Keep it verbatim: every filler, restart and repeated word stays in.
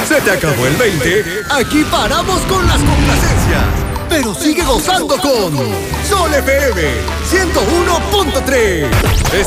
¿Se te acabó el veinte? Aquí paramos con las complacencias. Pero sigue gozando con Sol F M ciento uno punto tres.